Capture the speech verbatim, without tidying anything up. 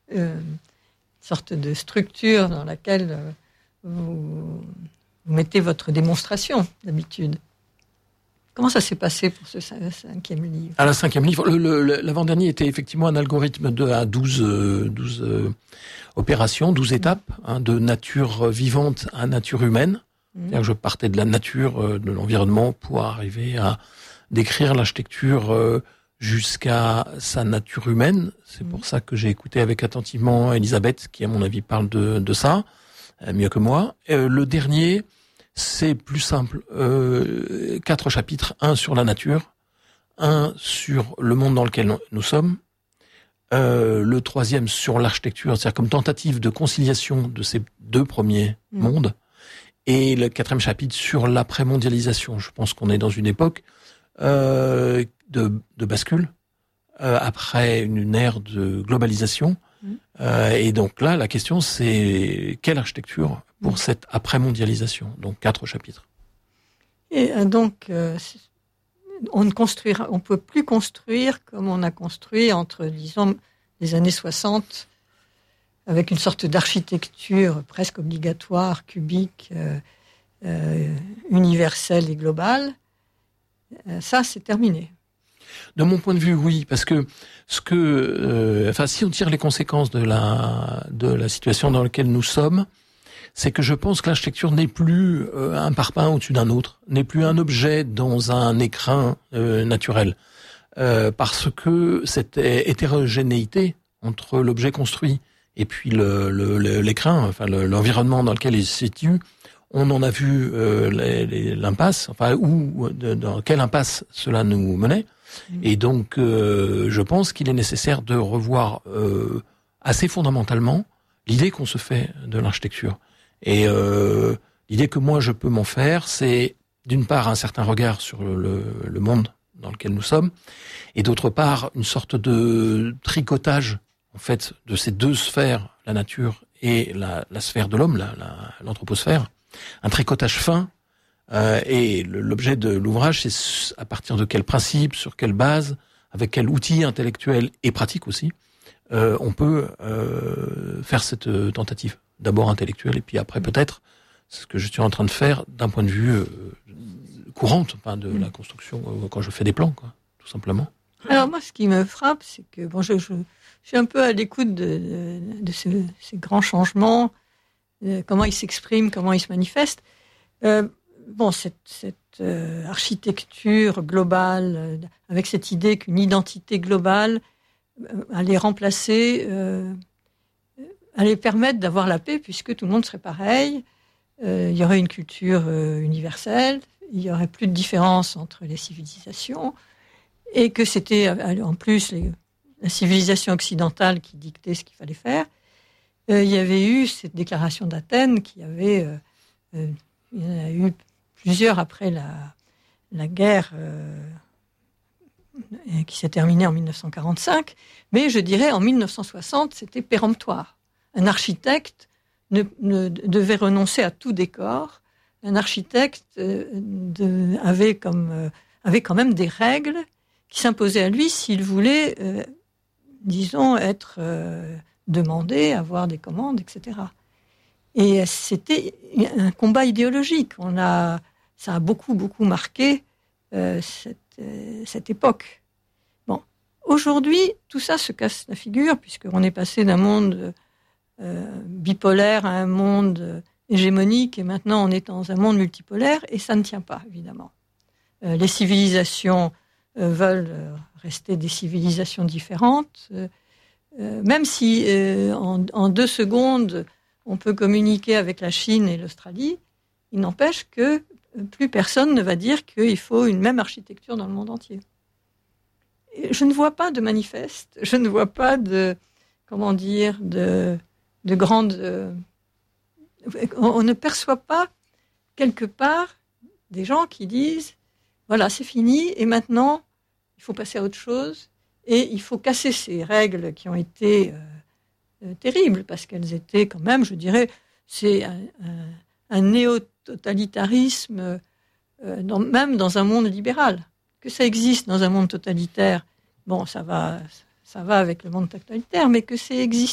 euh, une sorte de structure dans laquelle euh, vous, vous mettez votre démonstration d'habitude. Comment ça s'est passé pour ce cinquième livre ? À la cinquième livre, le, le, l'avant-dernier était effectivement un algorithme de à douze, euh, douze euh, opérations, douze étapes, hein, de nature vivante à nature humaine. Mmh. C'est-à-dire que je partais de la nature, euh, de l'environnement, pour arriver à décrire l'architecture euh, jusqu'à sa nature humaine. C'est mmh. pour ça que j'ai écouté avec attentivement Elisabeth, qui à mon avis parle de, de ça, euh, mieux que moi. Euh, le dernier... c'est plus simple. Euh, quatre chapitres, un sur la nature, un sur le monde dans lequel nous sommes, euh, le troisième sur l'architecture, c'est-à-dire comme tentative de conciliation de ces deux premiers mmh. mondes, et le quatrième chapitre sur l'après-mondialisation. Je pense qu'on est dans une époque euh, de, de bascule, euh, après une ère de globalisation. Mmh. Euh, et donc là, la question, c'est quelle architecture pour cette après-mondialisation, donc quatre chapitres. Et donc, euh, on ne construira, on peut plus construire comme on a construit entre, disons, les années soixante, avec une sorte d'architecture presque obligatoire, cubique, euh, euh, universelle et globale. Euh, ça, c'est terminé. De mon point de vue, oui, parce que ce que, euh, enfin, si on tire les conséquences de la de la situation dans laquelle nous sommes, c'est que je pense que l'architecture n'est plus euh, un parpaing au-dessus d'un autre, n'est plus un objet dans un écrin euh, naturel, euh, parce que cette hétérogénéité entre l'objet construit et puis le, le, le, l'écrin, enfin le, l'environnement dans lequel il se situe, on en a vu euh, les, les, l'impasse, enfin où, de, dans quelle impasse cela nous menait, mmh. et donc euh, je pense qu'il est nécessaire de revoir euh, assez fondamentalement l'idée qu'on se fait de l'architecture. Et euh, l'idée que moi je peux m'en faire, c'est d'une part un certain regard sur le, le monde dans lequel nous sommes, et d'autre part une sorte de tricotage en fait de ces deux sphères, la nature et la, la sphère de l'homme, la, la, l'anthroposphère, un tricotage fin. Euh, et le, l'objet de l'ouvrage, c'est à partir de quel principe, sur quelle base, avec quel outil intellectuel et pratique aussi, euh, on peut euh, faire cette tentative. D'abord intellectuelle et puis après peut-être ce que je suis en train de faire d'un point de vue euh, courante, enfin de mmh. la construction euh, quand je fais des plans, quoi, tout simplement. Alors moi, ce qui me frappe, c'est que bon, je, je, je suis un peu à l'écoute de, de, de ce, ces grands changements, de comment ils s'expriment, comment ils se manifestent. Euh, bon, cette, cette euh, architecture globale, euh, avec cette idée qu'une identité globale euh, allait remplacer. Euh, allait permettre d'avoir la paix puisque tout le monde serait pareil, euh, il y aurait une culture euh, universelle, il y aurait plus de différence entre les civilisations, et que c'était en plus les, la civilisation occidentale qui dictait ce qu'il fallait faire. Euh, il y avait eu cette déclaration d'Athènes qui avait, euh, euh, il y en a eu plusieurs après la, la guerre euh, qui s'est terminée en dix-neuf cent quarante-cinq, mais je dirais en dix-neuf cent soixante, c'était péremptoire. Un architecte ne, ne devait renoncer à tout décor. Un architecte euh, de, avait, comme, euh, avait quand même des règles qui s'imposaient à lui s'il voulait, euh, disons, être euh, demandé, avoir des commandes, et cetera. Et c'était un combat idéologique. On a, ça a beaucoup, beaucoup marqué euh, cette, euh, cette époque. Bon, aujourd'hui, tout ça se casse la figure puisqu'on est passé d'un monde Euh, bipolaire à un monde euh, hégémonique, et maintenant on est dans un monde multipolaire, et ça ne tient pas, évidemment. Euh, les civilisations euh, veulent euh, rester des civilisations différentes, euh, euh, même si euh, en, en deux secondes on peut communiquer avec la Chine et l'Australie, il n'empêche que plus personne ne va dire qu'il faut une même architecture dans le monde entier. Et je ne vois pas de manifeste, je ne vois pas de, comment dire, de de grandes... Euh, on, on ne perçoit pas, quelque part, des gens qui disent « Voilà, c'est fini, et maintenant, il faut passer à autre chose, et il faut casser ces règles qui ont été euh, euh, terribles, parce qu'elles étaient quand même, je dirais, c'est un, un, un néo-totalitarisme, euh, dans, même dans un monde libéral. Que ça existe dans un monde totalitaire, bon, ça va, ça va avec le monde totalitaire, mais que c'est existe